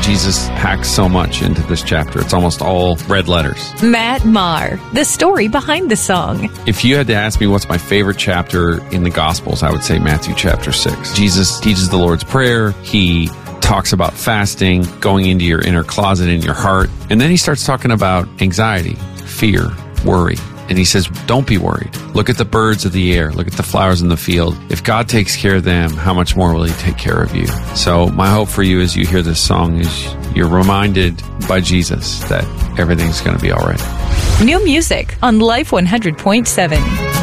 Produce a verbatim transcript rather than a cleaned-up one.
Jesus packs so much into this chapter. It's almost all red letters. Matt Maher, the story behind the song. If you had to ask me what's my favorite chapter in the Gospels, I would say Matthew chapter six. Jesus teaches the Lord's Prayer. He talks about fasting, going into your inner closet in your heart. And then he starts talking about anxiety, fear, worry. And he says, don't be worried. Look at the birds of the air. Look at the flowers in the field. If God takes care of them, how much more will he take care of you? So my hope for you as you hear this song is you're reminded by Jesus that everything's going to be all right. New music on Life one hundred point seven.